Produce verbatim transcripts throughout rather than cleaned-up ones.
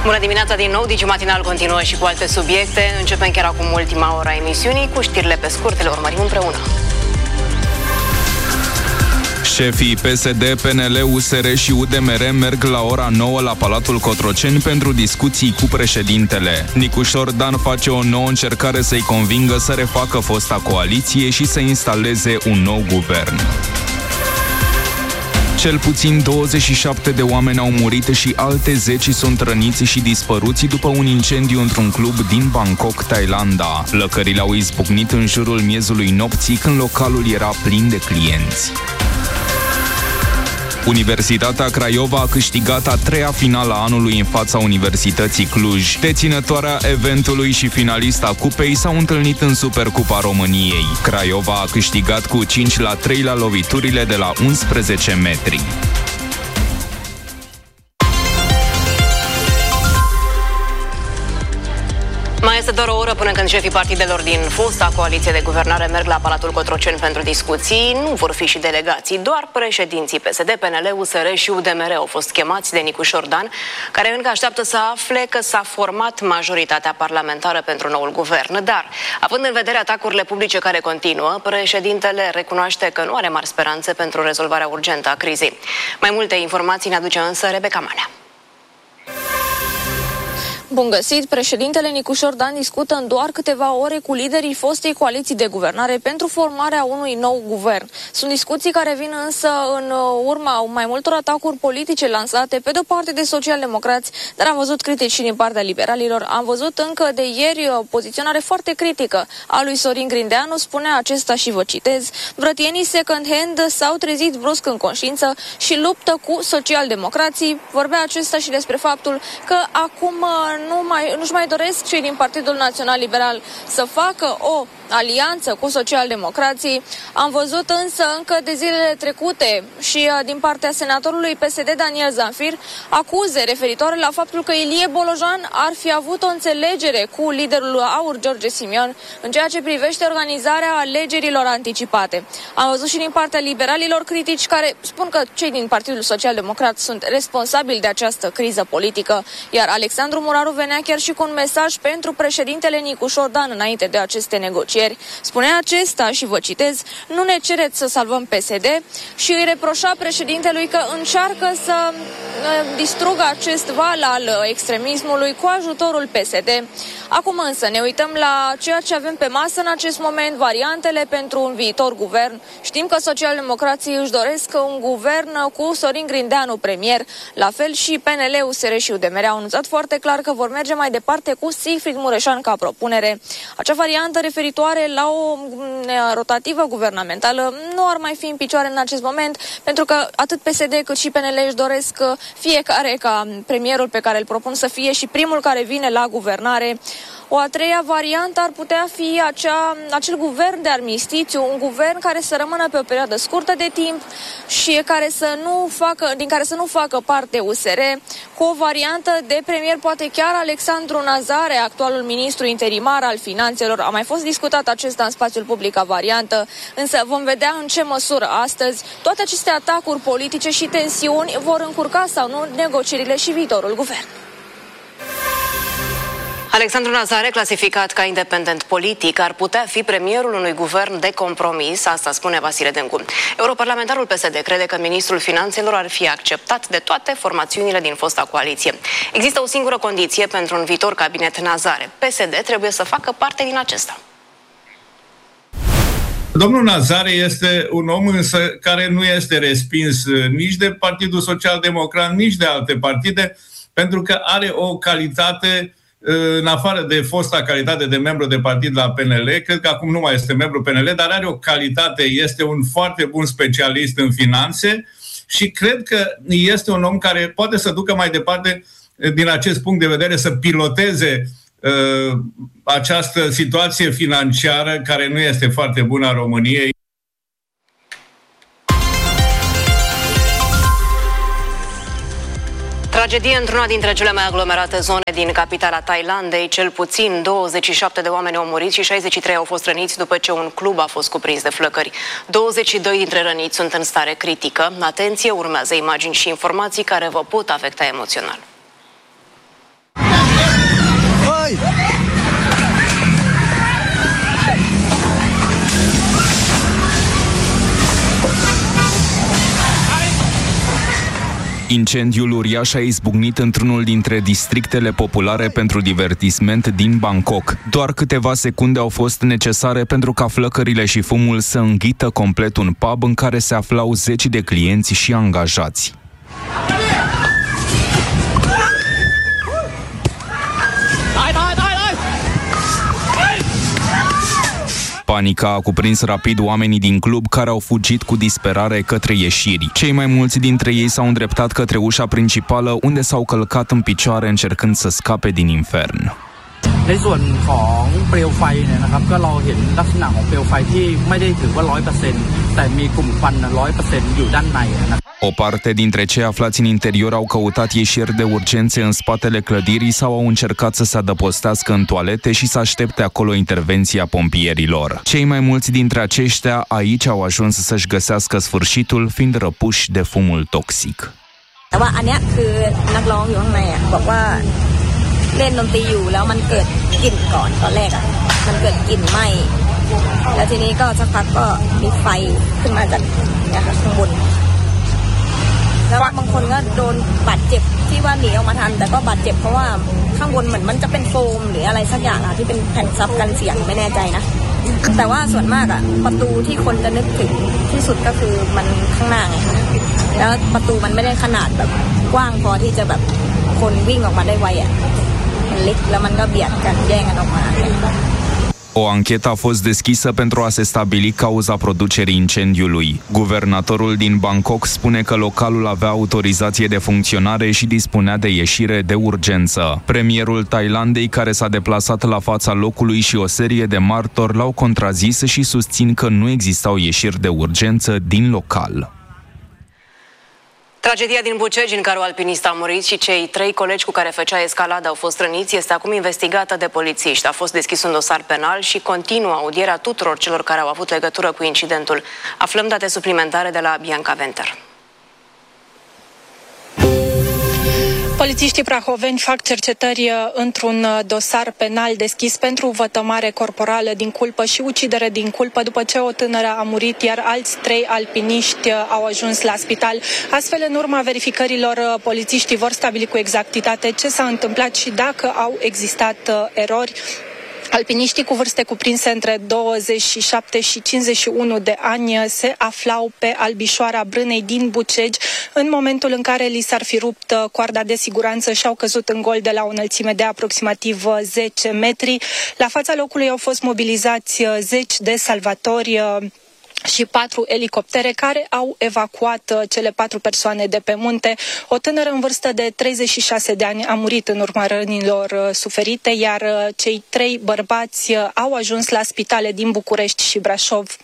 Bună dimineața din nou, Digi Matinal continuă și cu alte subiecte. Începem chiar acum ultima ora a emisiunii cu știrile pe scurt, le urmărim împreună. Șefii P S D, P N L, U S R și U D M R merg la ora nouă la Palatul Cotroceni pentru discuții cu președintele. Nicușor Dan face o nouă încercare să-i convingă să refacă fosta coaliție și să instaleze un nou guvern. Cel puțin douăzeci și șapte de oameni au murit și alte zece sunt răniți și dispăruți după un incendiu într-un club din Bangkok, Thailanda. Lăcările au izbucnit în jurul miezului nopții, când localul era plin de clienți. Universitatea Craiova a câștigat a treia finală a anului în fața Universității Cluj. Deținătoarea eventului și finalista cupei s-au întâlnit în Supercupa României. Craiova a câștigat cu cinci la trei la loviturile de la unsprezece metri. Mai este doar o oră până când șefii partidelor din fosta coaliție de guvernare merg la Palatul Cotroceni pentru discuții. Nu vor fi și delegații, doar președinții P S D, P N L, U S R și U D M R au fost chemați de Nicușor Dan, care încă așteaptă să afle că s-a format majoritatea parlamentară pentru noul guvern. Dar, având în vedere atacurile publice care continuă, președintele recunoaște că nu are mari speranțe pentru rezolvarea urgentă a crizei. Mai multe informații ne aduce însă Rebecca Manea. Bun găsit! Președintele Nicușor Dan discută în doar câteva ore cu liderii fostei coaliții de guvernare pentru formarea unui nou guvern. Sunt discuții care vin însă în urma mai multor atacuri politice lansate, pe de-o parte de socialdemocrați, dar am văzut critici și din partea liberalilor. Am văzut încă de ieri o poziționare foarte critică a lui Sorin Grindeanu, spunea acesta și vă citez: vrătienii second hand s-au trezit brusc în conștiință și luptă cu socialdemocrații. Vorbea acesta și despre faptul că acum nu mai, nu-și mai doresc cei din Partidul Național Liberal să facă o alianță cu socialdemocrații. Am văzut însă încă de zilele trecute și din partea senatorului P S D Daniel Zanfir acuze referitoare la faptul că Ilie Bolojan ar fi avut o înțelegere cu liderul AUR George Simion în ceea ce privește organizarea alegerilor anticipate. Am văzut și din partea liberalilor critici care spun că cei din Partidul Social Democrat sunt responsabili de această criză politică, iar Alexandru Muraru venea chiar și cu un mesaj pentru președintele Nicușor Dan înainte de aceste negocieri. Spunea acesta și vă citez: nu ne cereți să salvăm P S D, și îi reproșa președintelui că încearcă să distrugă acest val al extremismului cu ajutorul P S D. Acum însă ne uităm la ceea ce avem pe masă în acest moment, variantele pentru un viitor guvern. Știm că socialdemocrații își doresc un guvern cu Sorin Grindeanu premier, la fel și P N L, U S R și U D M R au anunțat foarte clar că vor merge mai departe cu Sigfrid Mureșan ca propunere. Acea variantă referitoare la o rotativă guvernamentală nu ar mai fi în picioare în acest moment, pentru că atât P S D cât și P N L își doresc fiecare ca premierul pe care îl propun să fie și primul care vine la guvernare. O a treia variantă ar putea fi acea, acel guvern de armistițiu, un guvern care să rămână pe o perioadă scurtă de timp și care să nu facă, din care să nu facă parte U S R, cu o variantă de premier, poate chiar Alexandru Nazare, actualul ministru interimar al finanțelor. A mai fost discutat acesta în spațiul public ca variantă, însă vom vedea în ce măsură astăzi toate aceste atacuri politice și tensiuni vor încurca sau nu negocierile și viitorul guvern. Alexandru Nazare, clasificat ca independent politic, ar putea fi premierul unui guvern de compromis, asta spune Vasile Dâncu. Europarlamentarul P S D crede că ministrul finanțelor ar fi acceptat de toate formațiunile din fosta coaliție. Există o singură condiție pentru un viitor cabinet Nazare: P S D trebuie să facă parte din acesta. Domnul Nazare este un om însă care nu este respins nici de Partidul Social Democrat, nici de alte partide, pentru că are o calitate, în afară de fosta calitate de membru de partid la P N L, cred că acum nu mai este membru P N L, dar are o calitate, este un foarte bun specialist în finanțe și cred că este un om care poate să ducă mai departe, din acest punct de vedere, să piloteze uh, această situație financiară care nu este foarte bună a României. Tragedie într-una dintre cele mai aglomerate zone din capitala Thailandei. Cel puțin douăzeci și șapte de oameni au murit și șaizeci și trei au fost răniți după ce un club a fost cuprins de flăcări. douăzeci și doi dintre răniți sunt în stare critică. Atenție, urmează imagini și informații care vă pot afecta emoțional. hai! Incendiul uriaș a izbucnit într-unul dintre districtele populare pentru divertisment din Bangkok. Doar câteva secunde au fost necesare pentru ca flăcările și fumul să înghită complet un pub în care se aflau zeci de clienți și angajați. Panica a cuprins rapid oamenii din club, care au fugit cu disperare către ieșiri. Cei mai mulți dintre ei s-au îndreptat către ușa principală, unde s-au călcat în picioare încercând să scape din infern. ในส่วนของเปลวไฟเนี่ยนะครับก็เราเห็นลักษณะของเปลวไฟที่ไม่ได้ถือว่า ร้อยเปอร์เซ็นต์ แต่มีกลุ่มควัน ร้อยเปอร์เซ็นต์ อยู่ด้านในนะครับ O parte dintre cei aflați în interior au căutat ieșiri de urgențe în spatele clădirii sau au încercat să se adăpostească în toalete și să aștepte acolo intervenția pompierilor. Cei mai mulți dintre aceștia aici au ajuns să-și găsească sfârșitul, fiind răpuși de fumul toxic. แต่ว่าอันเนี้ยคือนักร้องอยู่ข้างในอ่ะบอกว่าเล่นดนตรีอยู่แล้วมันเกิดกลิ่นก่อนตอนแรกอ่ะมันเกิดกลิ่นไหม้แล้วทีนี้ก็สักพักก็มีไฟขึ้นมาจากเนี่ยค่ะข้างบนแล้วบางคนก็โดนบาดเจ็บที่ว่าหนีออกมาทันแต่ก็บาดเจ็บเพราะว่าข้างบนเหมือนมันจะเป็นโฟมหรืออะไรสักอย่างอ่ะที่เป็นแผ่นซับกันเสียงไม่แน่ใจนะแต่ว่าส่วนมากอ่ะประตูที่คนจะนึกถึงที่สุดก็คือมันข้างหน้าไงคะแล้วประตูมันไม่ได้ขนาดแบบกว้างพอที่จะแบบคนวิ่งออกมาได้ไวอ่ะมันเล็กแล้วมันก็เบียดกันแย่งกันออกมา O anchetă a fost deschisă pentru a se stabili cauza producerii incendiului. Guvernatorul din Bangkok spune că localul avea autorizație de funcționare și dispunea de ieșire de urgență. Premierul Thailandei, care s-a deplasat la fața locului, și o serie de martori l-au contrazis și susțin că nu existau ieșiri de urgență din local. Tragedia din Bucegi, în care o alpinistă a murit și cei trei colegi cu care făcea escaladă au fost răniți, este acum investigată de polițiști. A fost deschis un dosar penal și continuă audierea tuturor celor care au avut legătură cu incidentul. Aflăm date suplimentare de la Bianca Venter. Polițiștii prahoveni fac cercetări într-un dosar penal deschis pentru vătămare corporală din culpă și ucidere din culpă, după ce o tânără a murit, iar alți trei alpiniști au ajuns la spital. Astfel, în urma verificărilor, polițiștii vor stabili cu exactitate ce s-a întâmplat și dacă au existat erori. Alpiniștii cu vârste cuprinse între douăzeci și șapte și cincizeci și unu de ani se aflau pe Albișoara Brânei din Bucegi în momentul în care li s-ar fi rupt coarda de siguranță și au căzut în gol de la o înălțime de aproximativ zece metri. La fața locului au fost mobilizați zeci de salvatori și patru elicoptere care au evacuat cele patru persoane de pe munte. O tânără în vârstă de treizeci și șase de ani a murit în urma rănilor suferite, iar cei trei bărbați au ajuns la spitale din București și Brașov.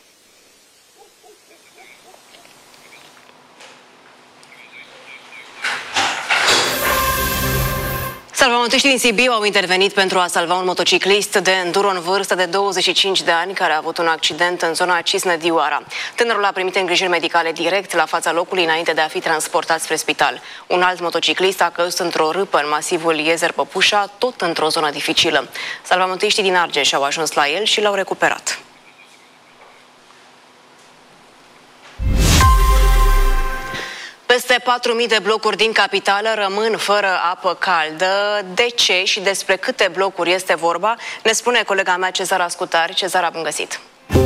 Salvamentiștii din Sibiu au intervenit pentru a salva un motociclist de enduro în vârstă de douăzeci și cinci de ani care a avut un accident în zona Cisnădioara. Tânărul a primit îngrijiri medicale direct la fața locului înainte de a fi transportat spre spital. Un alt motociclist a căzut într-o râpă în masivul Iezer-Păpușa, tot într-o zonă dificilă. Salvamentiștii din Argeș au ajuns la el și l-au recuperat. Peste patru mii de blocuri din capitală rămân fără apă caldă. De ce și despre câte blocuri este vorba? Ne spune colega mea Cezara Scutari. Cezara, bun găsit!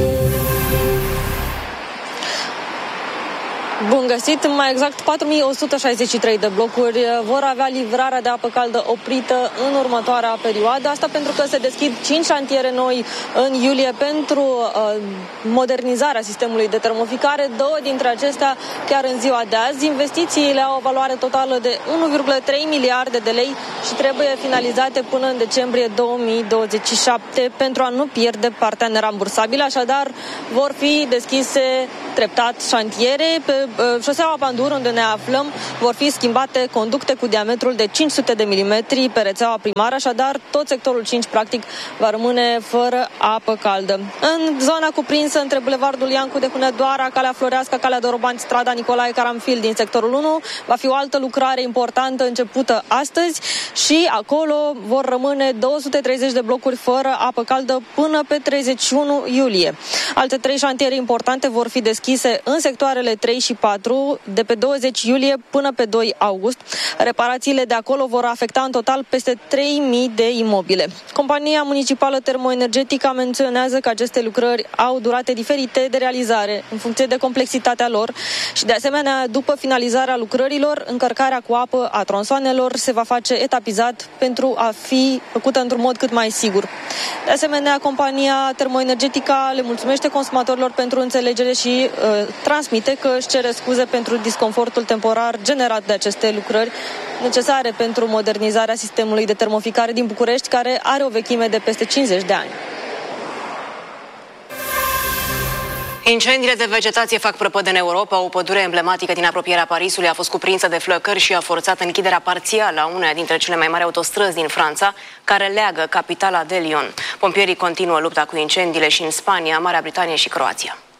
Bun găsit! Mai exact, patru mii o sută șaizeci și trei de blocuri vor avea livrarea de apă caldă oprită în următoarea perioadă. Asta pentru că se deschid cinci șantiere noi în iulie pentru uh, modernizarea sistemului de termoficare. Două dintre acestea chiar în ziua de azi. Investițiile au o valoare totală de unu virgulă trei miliarde de lei și trebuie finalizate până în decembrie două mii douăzeci și șapte pentru a nu pierde partea nerambursabilă. Așadar, vor fi deschise treptat șantiere. Pe șoseaua Pandur, unde ne aflăm, vor fi schimbate conducte cu diametrul de cinci sute de milimetri pe rețeaua primară, așadar tot sectorul cinci practic va rămâne fără apă caldă. În zona cuprinsă între Bulevardul Iancu de Hunedoara, Calea Floreasca, Calea Dorobanți, strada Nicolae Caramfil din sectorul unu, va fi o altă lucrare importantă începută astăzi și acolo vor rămâne două sute treizeci de blocuri fără apă caldă până pe treizeci și unu iulie. Alte trei șantiere importante vor fi deschise în sectoarele trei și patru de pe douăzeci iulie până pe doi august. Reparațiile de acolo vor afecta în total peste trei mii de imobile. Compania Municipală Termoenergetică menționează că aceste lucrări au durate diferite de realizare în funcție de complexitatea lor și de asemenea, după finalizarea lucrărilor, încărcarea cu apă a tronsoanelor se va face etapizat pentru a fi făcută într-un mod cât mai sigur. De asemenea, compania Termoenergetică le mulțumește consumatorilor pentru înțelegere și uh, transmite că își cere scuze pentru disconfortul temporar generat de aceste lucrări necesare pentru modernizarea sistemului de termoficare din București, care are o vechime de peste cincizeci de ani. Incendiile de vegetație fac prăpăd în Europa. O pădure emblematică din apropierea Parisului a fost cuprinsă de flăcări și a forțat închiderea parțială a uneia dintre cele mai mari autostrăzi din Franța, care leagă capitala de Lyon. Pompierii continuă lupta cu incendiile și în Spania, Marea Britanie și Croația.